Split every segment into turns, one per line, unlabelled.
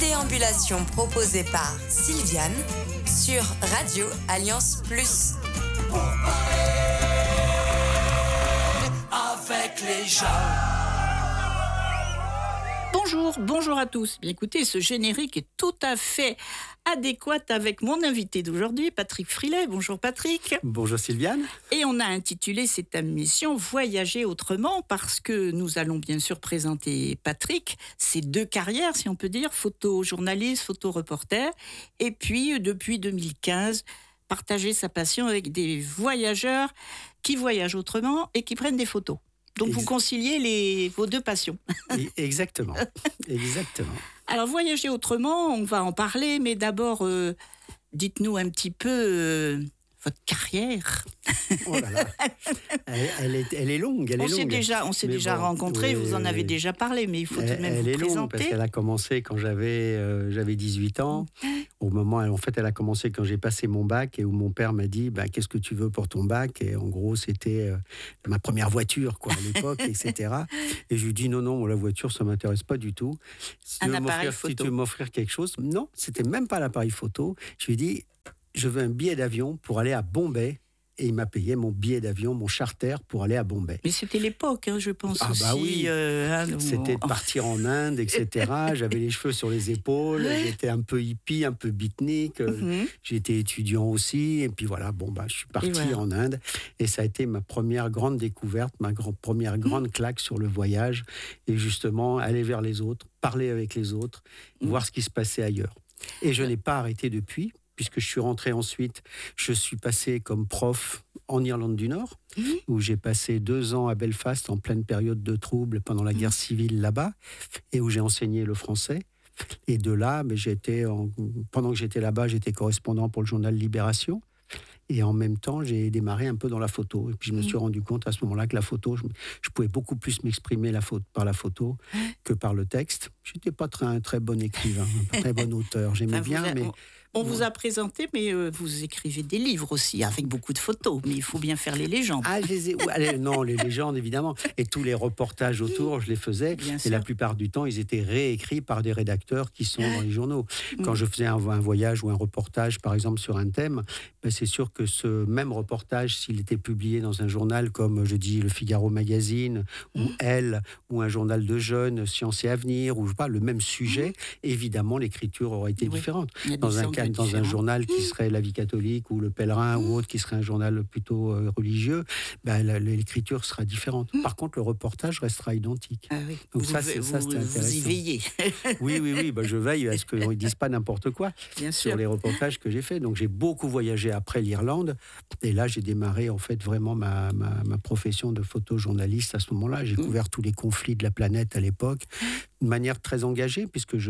Déambulation proposée par Sylviane sur Radio Alliance Plus.
Avec les gens.
Bonjour à tous. Bien écoutez, ce générique est tout à fait adéquat avec mon invité d'aujourd'hui, Patrick Frilet. Bonjour Patrick.
Bonjour Sylviane.
Et on a intitulé cette émission Voyager autrement parce que nous allons bien sûr présenter Patrick, ses deux carrières si on peut dire, photojournaliste, photoreporter, et puis depuis 2015, partager sa passion avec des voyageurs qui voyagent autrement et qui prennent des photos. Donc vous conciliez vos deux passions.
Exactement.
Alors voyager autrement, on va en parler, mais d'abord, dites-nous un petit peu votre carrière.
Oh là là, elle est longue.
On s'est déjà rencontrés, vous en avez déjà parlé, mais il faut tout de même vous présenter.
Elle est longue parce qu'elle a commencé quand j'avais 18 ans. Au moment, en fait, elle a commencé quand j'ai passé mon bac et où mon père m'a dit qu'est-ce que tu veux pour ton bac ? Et en gros, c'était ma première voiture à l'époque, etc. Et je lui dis non, la voiture, ça m'intéresse pas du tout. Si tu veux m'offrir quelque chose, non, c'était même pas l'appareil photo. Je lui dis je veux un billet d'avion pour aller à Bombay. Et il m'a payé mon billet d'avion, mon charter pour aller à Bombay.
Mais c'était l'époque, je pense aussi.
Ah oui, c'était de partir en Inde, etc. J'avais les cheveux sur les épaules, j'étais un peu hippie, un peu beatnik. J'étais étudiant aussi. Et puis voilà, je suis parti en Inde. Et ça a été ma première grande découverte, première grande claque sur le voyage. Et justement, aller vers les autres, parler avec les autres, voir ce qui se passait ailleurs. Et je n'ai pas arrêté depuis. Puisque je suis rentré ensuite, je suis passé comme prof en Irlande du Nord, où j'ai passé 2 ans à Belfast en pleine période de troubles pendant la guerre civile là-bas, et où j'ai enseigné le français. Et de là, pendant que j'étais là-bas, j'étais correspondant pour le journal Libération. Et en même temps, j'ai démarré un peu dans la photo. Et puis je me suis rendu compte à ce moment-là que la photo, je pouvais beaucoup plus m'exprimer par la photo que par le texte. Je n'étais pas un très bon écrivain, un très bon auteur. J'aimais bien, mais...
On vous a présenté, mais vous écrivez des livres aussi, avec beaucoup de photos. Mais il faut bien faire les légendes.
Ah, non, les légendes, évidemment. Et tous les reportages autour, je les faisais. Et la plupart du temps, ils étaient réécrits par des rédacteurs qui sont dans les journaux. Quand je faisais un voyage ou un reportage, par exemple, sur un thème, c'est sûr que ce même reportage, s'il était publié dans un journal comme, je dis, Le Figaro Magazine, ou Elle, ou un journal de jeunes, Science et Avenir, ou le même sujet, évidemment, l'écriture aurait été différente. Dans un journal qui serait La Vie catholique ou Le Pèlerin ou autre, qui serait un journal plutôt religieux, l'écriture sera différente. Par contre, le reportage restera identique.
Ah oui.
Donc c'était intéressant.
Vous y veillez.
Oui, je veille à ce qu'ils ne disent pas n'importe quoi sur les reportages que j'ai faits. Donc j'ai beaucoup voyagé après l'Irlande. Et là, j'ai démarré en fait vraiment ma profession de photojournaliste à ce moment-là. J'ai couvert tous les conflits de la planète à l'époque, de manière très engagée, puisque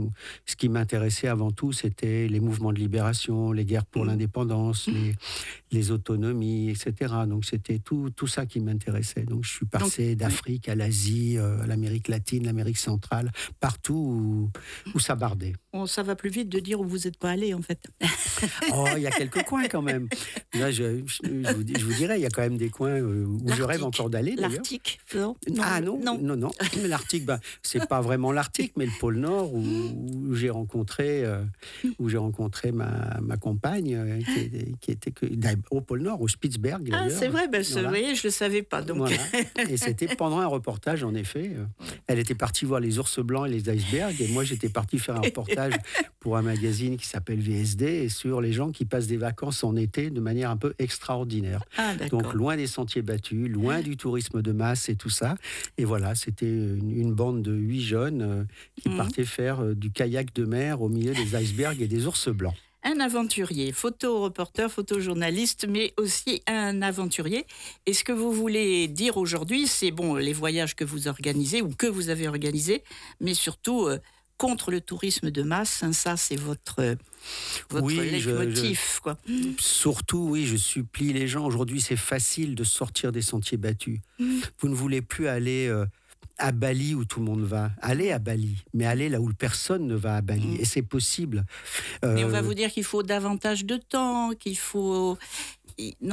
ce qui m'intéressait avant tout, c'était les mouvements de libération, les guerres pour l'indépendance, les autonomies, etc. Donc c'était tout ça qui m'intéressait. Donc je suis passé d'Afrique à l'Asie, à l'Amérique latine, l'Amérique centrale, partout où ça bardait.
Ça va plus vite de dire où vous n'êtes pas allé, en fait.
Il y a quelques coins quand même. Là, je vous dirais, il y a quand même des coins où je rêve encore d'aller, d'ailleurs.
L'Arctique,
non. Mais l'Arctique, c'est pas vraiment l'Arctique, mais le pôle Nord où j'ai rencontré ma compagne qui était au pôle Nord, au Spitzberg. D'ailleurs.
C'est vrai, vous voyez, je le savais pas. Donc.
Voilà. Et c'était pendant un reportage, en effet. Elle était partie voir les ours blancs et les icebergs, et moi j'étais parti faire un reportage pour un magazine qui s'appelle VSD et sur les gens qui passent des vacances en été de manière un peu extraordinaire. Donc loin des sentiers battus, loin du tourisme de masse et tout ça. Et voilà, c'était une bande de 8 jeunes qui partaient faire du kayak de mer au milieu des icebergs et des ours blancs.
Un aventurier, photoreporter, photojournaliste, mais aussi un aventurier. Et ce que vous voulez dire aujourd'hui, c'est les voyages que vous organisez ou que vous avez organisés, mais surtout contre le tourisme de masse. Ça, c'est votre leitmotiv, quoi.
Surtout, je supplie les gens. Aujourd'hui, c'est facile de sortir des sentiers battus. Vous ne voulez plus aller à Bali où tout le monde va. Allez à Bali, mais allez là où personne ne va à Bali. Et c'est possible.
Mais on va vous dire qu'il faut davantage de temps, qu'il faut... Non.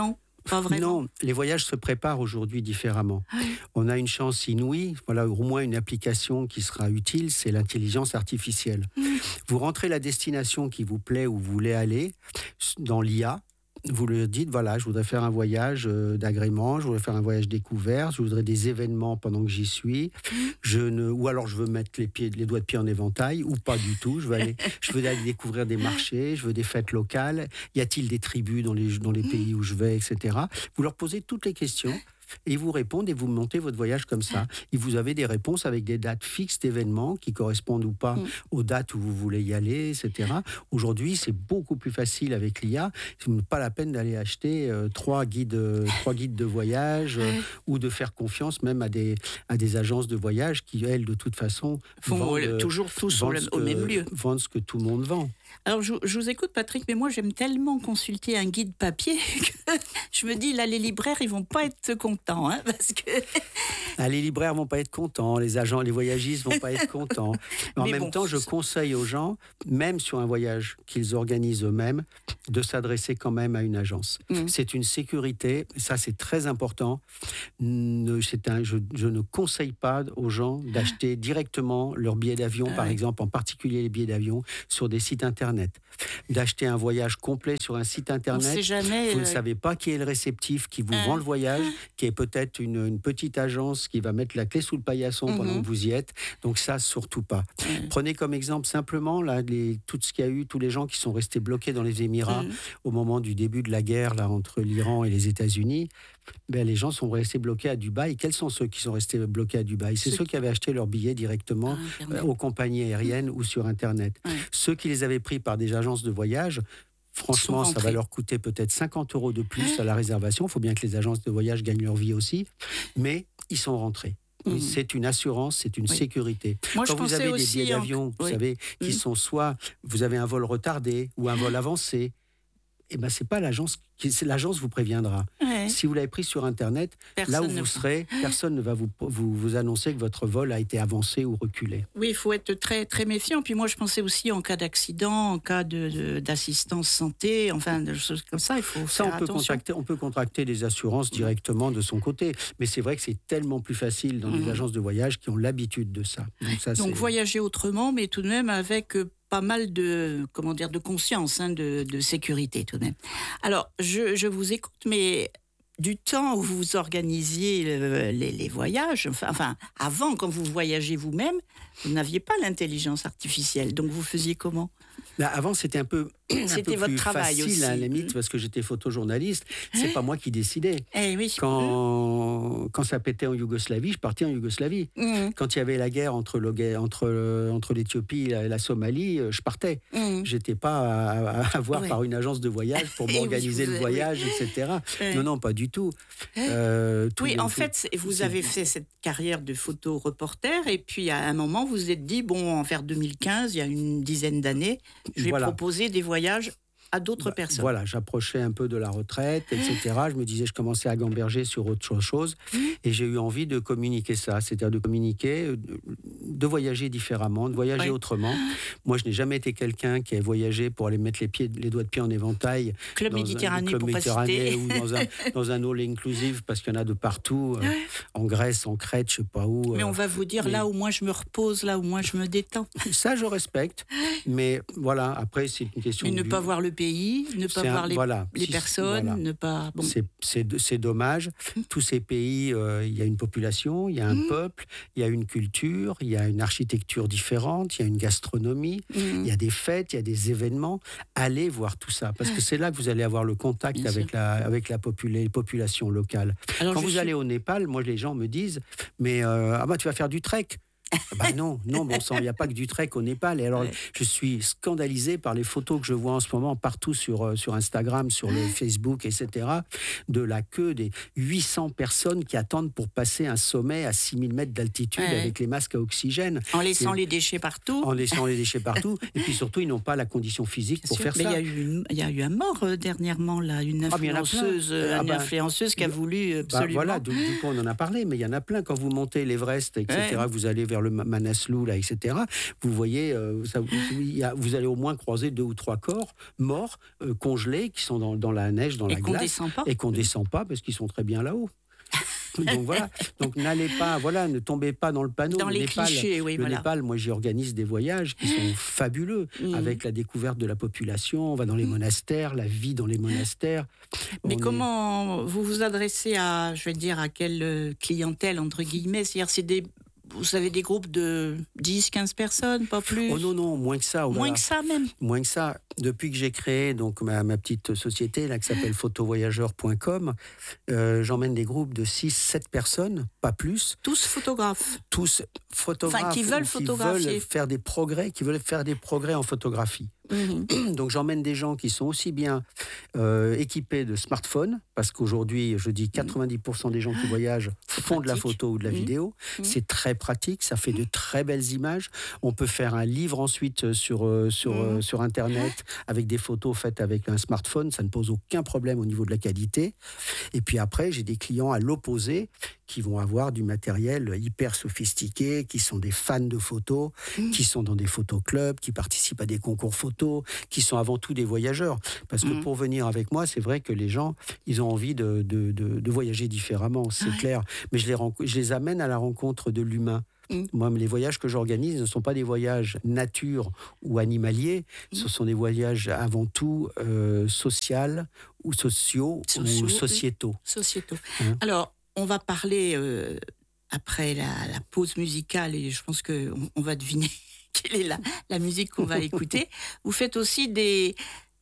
Pas vraiment.
Non, les voyages se préparent aujourd'hui différemment. On a une chance inouïe, voilà, au moins une application qui sera utile, c'est l'intelligence artificielle. Vous rentrez la destination qui vous plaît où vous voulez aller dans l'IA. Vous leur dites, voilà, je voudrais faire un voyage d'agrément, je voudrais faire un voyage découvert, je voudrais des événements pendant que j'y suis, ou alors je veux mettre les doigts de pied en éventail, ou pas du tout, je veux aller découvrir des marchés, je veux des fêtes locales, y a-t-il des tribus dans les pays où je vais, etc. Vous leur posez toutes les questions. Et ils vous répondent et vous montez votre voyage comme ça. Et vous avez des réponses avec des dates fixes d'événements qui correspondent ou pas aux dates où vous voulez y aller, etc. Aujourd'hui, c'est beaucoup plus facile avec l'IA. Ce n'est pas la peine d'aller acheter 3 guides de voyage ou de faire confiance même à des agences de voyage qui, elles, de toute façon,
vendent toujours tous au même lieu.
Vendent ce que tout le monde vend.
Alors, je vous écoute, Patrick, mais moi, j'aime tellement consulter un guide papier que je me dis, là, les libraires, ils vont pas être contents, parce que...
Les libraires vont pas être contents, les agents, les voyagistes vont pas être contents. Mais en même temps, je conseille aux gens, même sur un voyage qu'ils organisent eux-mêmes, de s'adresser quand même à une agence. C'est une sécurité, ça c'est très important. Je ne conseille pas aux gens d'acheter directement leurs billets d'avion, par exemple, en particulier les billets d'avion, sur des sites internet. D'acheter un voyage complet sur un site internet,
on sait jamais,
vous ne savez pas qui est le réceptif qui vous vend le voyage, qui est peut-être une petite agence qui va mettre la clé sous le paillasson pendant que vous y êtes. Donc ça, surtout pas. Prenez comme exemple simplement là, tout ce qu'il y a eu, tous les gens qui sont restés bloqués dans les Émirats au moment du début de la guerre là, entre l'Iran et les États-Unis. Les gens sont restés bloqués à Dubaï. Quels sont ceux qui sont restés bloqués à Dubaï? C'est ceux qui avaient acheté leurs billets directement aux compagnies aériennes ou sur Internet. Ceux qui les avaient pris par des agences de voyage, franchement, ça va leur coûter peut-être 50 € de plus à la réservation. Il faut bien que les agences de voyage gagnent leur vie aussi. Mais ils sont rentrés. C'est une assurance, c'est une sécurité.
Moi,
quand vous avez des billets d'avion, vous savez, qui sont soit vous avez un vol retardé ou un vol avancé, c'est pas l'agence l'agence vous préviendra. Si vous l'avez pris sur Internet, là où vous serez, personne ne va vous annoncer que votre vol a été avancé ou reculé.
Oui, il faut être très, très méfiant. Puis moi, je pensais aussi en cas d'accident, en cas d'assistance santé, enfin, des choses comme ça, il faut faire attention.
On peut contracter des assurances directement de son côté. Mais c'est vrai que c'est tellement plus facile dans les agences de voyage qui ont l'habitude de ça. Donc
voyager autrement, mais tout de même avec... pas mal de conscience, de sécurité tout de même. Alors, je vous écoute, mais du temps où vous organisiez les voyages, enfin, avant, quand vous voyagez vous-même, vous n'aviez pas l'intelligence artificielle, donc vous faisiez comment ?
Avant, c'était un peu
c'était votre
plus
travail
facile,
aussi.
À la limite, parce que j'étais photojournaliste. C'est pas moi qui décidais.
Oui.
Quand ça pétait en Yougoslavie, je partais en Yougoslavie. Quand il y avait la guerre entre l'Éthiopie et la Somalie, je partais. J'étais pas à voir par une agence de voyage pour m'organiser le voyage, etc. Non, pas du tout.
En fait, vous avez fait cette carrière de photo-reporter, et puis à un moment, vous vous êtes dit, vers 2015, il y a une dizaine d'années, je vais proposer des voyages à d'autres personnes.
Voilà, j'approchais un peu de la retraite, etc. Je me disais, je commençais à gamberger sur autre chose. Et j'ai eu envie de communiquer ça, c'est-à-dire de communiquer, de voyager différemment, de voyager autrement. Moi, je n'ai jamais été quelqu'un qui a voyagé pour aller mettre les doigts de pied en éventail.
Club Méditerranée, pour pas citer.
Ou dans un all inclusive, parce qu'il y en a de partout, en Grèce, en Crète, je ne sais pas où.
Mais on va vous dire, là où moi je me repose, là où moi je me détends.
Ça, je respecte. Mais voilà, après, c'est une question
ne pas voir le pays, ne pas voir les personnes, ne pas... Bon.
C'est dommage. Tous ces pays, il y a une population, il y a un peuple, il y a une culture, il y a une architecture différente, il y a une gastronomie, il y a des fêtes, il y a des événements. Allez voir tout ça, parce que c'est là que vous allez avoir le contact avec la population locale. Alors, quand vous allez au Népal, moi, les gens me disent, mais tu vas faire du trek. Non, bon sang, il n'y a pas que du trek au Népal. Et alors, je suis scandalisé par les photos que je vois en ce moment partout sur Instagram, sur le Facebook, etc., de la queue des 800 personnes qui attendent pour passer un sommet à 6000 mètres d'altitude avec les masques à oxygène.
En laissant les déchets partout.
Et puis surtout, ils n'ont pas la condition physique pour faire ça.
Il y a eu un mort dernièrement, là, une influenceuse qui a voulu absolument...
Du coup, on en a parlé, mais il y en a plein. Quand vous montez l'Everest, etc., vous allez vers le Manaslu, là, etc., vous voyez, vous allez au moins croiser 2 ou 3 corps morts, congelés, qui sont dans la neige, dans la glace, et qu'on ne descend pas parce qu'ils sont très bien là-haut. Donc voilà, donc n'allez pas, ne tombez pas dans le panneau.
Dans les clichés, oui,
le Népal, moi j'y organise des voyages qui sont fabuleux, avec la découverte de la population, on va dans les monastères, la vie dans les monastères.
Mais comment vous vous adressez à quelle clientèle, entre guillemets, c'est-à-dire vous avez des groupes de 10, 15 personnes, pas plus?
Oh non, moins que ça.
Moins que ça même?
Moins que ça. Depuis que j'ai créé donc, ma petite société là, qui s'appelle photovoyageur.com, j'emmène des groupes de 6, 7 personnes, pas plus.
Tous photographes?
Tous photographes.
Enfin, qui veulent photographier.
Qui veulent faire des progrès en photographie. Donc j'emmène des gens qui sont aussi bien équipés de smartphones, parce qu'aujourd'hui, je dis 90% des gens qui voyagent font de la photo ou de la vidéo. C'est très pratique, ça fait de très belles images. On peut faire un livre ensuite sur Internet avec des photos faites avec un smartphone, ça ne pose aucun problème au niveau de la qualité. Et puis après, j'ai des clients à l'opposé qui vont avoir du matériel hyper sophistiqué, qui sont des fans de photos, qui sont dans des photoclubs, qui participent à des concours photos, qui sont avant tout des voyageurs. Parce que pour venir avec moi, c'est vrai que les gens, ils ont envie de voyager différemment, c'est clair. Mais je les amène à la rencontre de l'humain. Moi, les voyages que j'organise ne sont pas des voyages nature ou animaliers, ce sont des voyages avant tout sociaux ou sociétaux.
Sociétaux. Alors, on va parler après la pause musicale, et je pense qu'on va deviner quelle est la musique qu'on va écouter. Vous faites aussi des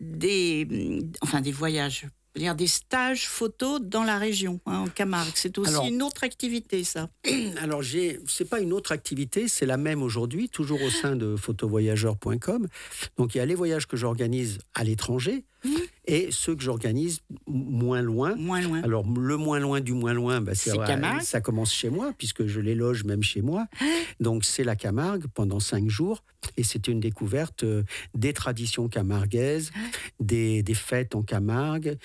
voyages, c'est-à-dire des stages photos dans la région, en Camargue. C'est aussi une autre activité, ça.
Alors, c'est pas une autre activité, c'est la même aujourd'hui, toujours au sein de photovoyageur.com. Donc, il y a les voyages que j'organise à l'étranger et ceux que j'organise moins loin. Alors, le moins loin du moins loin, c'est Camargue. Ça commence chez moi, puisque je les loge même chez moi. Donc, c'est la Camargue pendant 5 jours. Et c'est une découverte des traditions camarguaises, des fêtes en Camargue,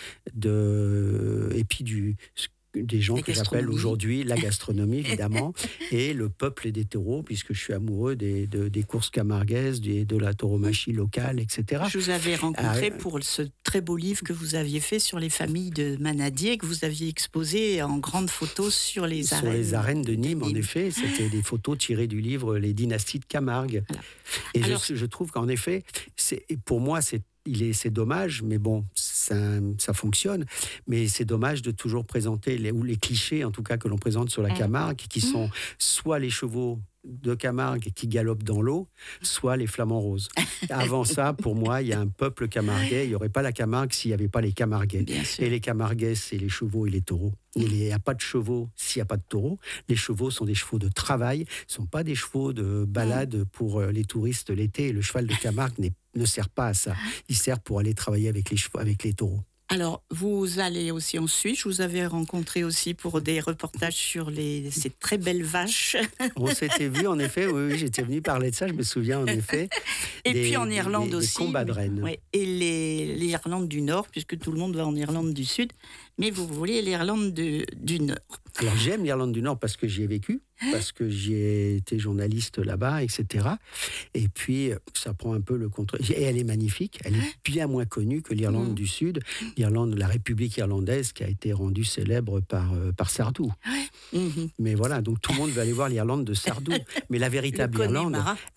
et puis des gens que j'appelle aujourd'hui la gastronomie, évidemment, et le peuple des taureaux, puisque je suis amoureux des courses camarguaises, de la tauromachie locale, etc.
Je vous avais rencontré pour ce très beau livre que vous aviez fait sur les familles de Manadier, que vous aviez exposé en grandes photos sur les arènes.
Sur les arènes de Nîmes, en effet. C'était des photos tirées du livre Les dynasties de Camargue. Voilà. Et alors, je trouve qu'en effet, pour moi, c'est dommage, mais bon, ça fonctionne. Mais c'est dommage de toujours présenter les clichés, en tout cas, que l'on présente sur la Camargue, qui sont soit les chevaux de Camargue qui galopent dans l'eau, soit les flamants roses. Avant ça, pour moi, il y a un peuple camarguais. Il n'y aurait pas la Camargue s'il n'y avait pas les Camarguais. Et les Camarguais, c'est les chevaux et les taureaux. Il n'y a pas de chevaux s'il n'y a pas de taureaux. Les chevaux sont des chevaux de travail, ne sont pas des chevaux de balade pour les touristes l'été. Le cheval de Camargue ne sert pas à ça. Il sert pour aller travailler avec les taureaux.
Alors, vous allez aussi en Suisse. Je vous avais rencontré aussi pour des reportages sur ces très belles vaches.
On s'était vu, en effet. Oui, j'étais venu parler de ça, je me souviens, en effet.
Et puis en Irlande aussi.
Des combats de rennes.
Oui, et l'Irlande du Nord, puisque tout le monde va en Irlande du Sud. Mais vous voulez l'Irlande du Nord.
Alors, j'aime l'Irlande du Nord parce que j'y ai vécu, parce que j'y ai été journaliste là-bas, etc. Et puis, ça prend un peu le contrôle. Et elle est magnifique. Elle est bien moins connue que l'Irlande du Sud. La République irlandaise qui a été rendue célèbre par Sardou. Mais voilà, donc tout le monde veut aller voir l'Irlande de Sardou. Mais la véritable Irlande,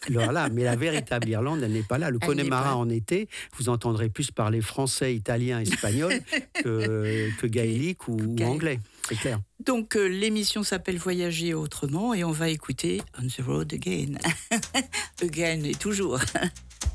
elle n'est pas là. Le Connemara en été, vous entendrez plus parler français, italien, espagnol que gaélique ou anglais. C'est clair.
Donc, l'émission s'appelle Voyager autrement et on va écouter On the Road Again. Again et toujours.